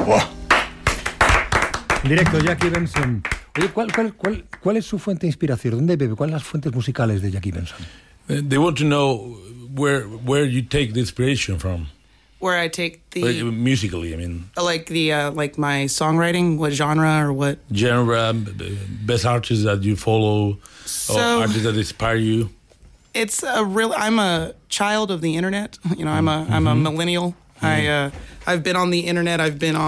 ¡Buah! Directo, Jackie Benson. Oye, ¿cuál es su fuente de inspiración? ¿Dónde bebe? ¿Cuáles son las fuentes musicales de Jackie Benson? They want to know where you take the inspiration from. Where I take the musically, I mean, like my songwriting, what genre or what genre, best artists that you follow, or artists that inspire you. It's I'm a child of the internet. You know, I'm a millennial. I've been on the internet.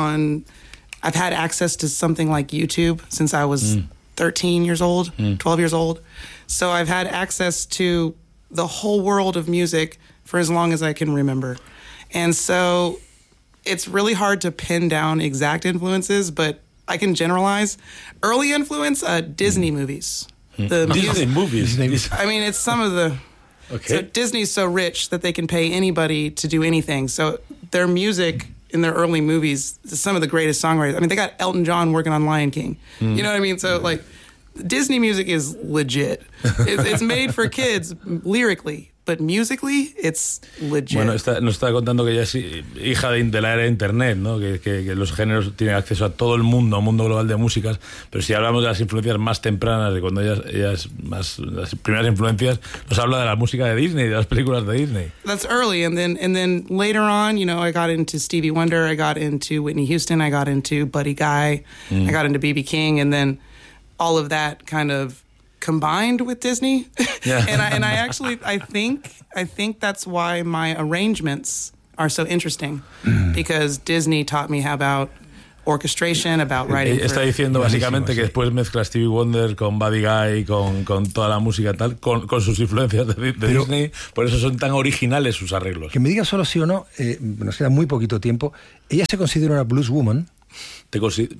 I've had access to something like YouTube since I was 13 years old, 12 years old. So I've had access to the whole world of music for as long as I can remember. And so it's really hard to pin down exact influences, but I can generalize. Early influence, Disney movies. Disney movies? I mean, it's some of the... Okay. So Disney's so rich that they can pay anybody to do anything. So their music in their early movies, some of the greatest songwriters. I mean, they got Elton John working on Lion King. You know what I mean? So, like, Disney music is legit. It's made for kids lyrically. But musically, it's legit. Bueno, nos está contando que ella es hija de la era de Internet, ¿no? Que los géneros tienen acceso a todo el mundo, a un mundo global de músicas. Pero si hablamos de las influencias más tempranas, de cuando ella es más, las primeras influencias, nos habla de la música de Disney, de las películas de Disney. That's early, and then later on, you know, I got into Stevie Wonder, I got into Whitney Houston, I got into Buddy Guy, I got into B.B. King, and then all of that kind of combined with Disney. Yeah. and I think that's why my arrangements are so interesting, because Disney taught me about orchestration, about writing. Está diciendo básicamente que después mezcla Stevie Wonder con Buddy Guy, con toda la música tal, con sus influencias de Disney, por eso son tan originales sus arreglos. Que me diga solo sí o no, nos queda muy poquito tiempo. Ella se considera una blues woman. Do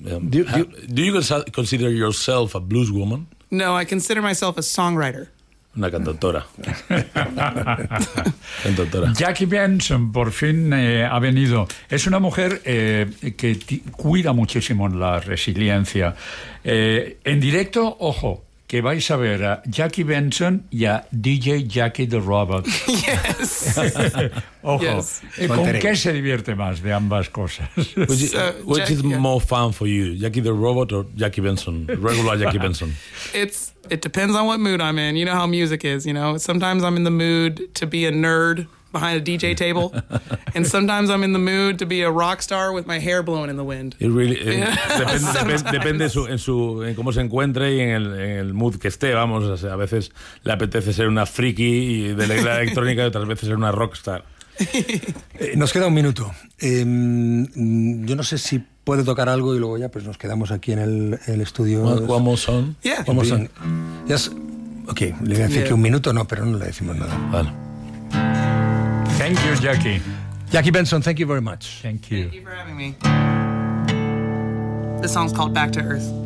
you consider yourself a blues woman? No, I consider myself a songwriter. Una cantautora. Cantautora. Jackie Benson por fin ha venido. Es una mujer que cuida muchísimo la resiliencia. En directo, ojo, que vais a ver a Jackie Benson y a DJ Jackie the Robot. Yes. Ojo, yes. ¿Con qué se divierte más de ambas cosas? Which is more fun for you, Jackie the Robot or Jackie Benson, regular Jackie Benson? It depends on what mood I'm in. You know how music is, you know. Sometimes I'm in the mood to be a nerd behind a DJ table, and sometimes I'm in the mood to be a rock star with my hair blowing in the wind. It really, depende en cómo se encuentre y en el mood que esté, vamos. O sea, a veces le apetece ser una friki de la electrónica y otras veces ser una rockstar. Nos queda un minuto. Yo no sé si puede tocar algo y luego ya pues nos quedamos aquí en el estudio. One more song. Yeah. One more song. Yes. Ok, le voy a decir que un minuto no, pero no le decimos nada. Vale. Thank you, Jackie. Jackie Benson, thank you very much. Thank you. Thank you for having me. This song's called Back to Earth.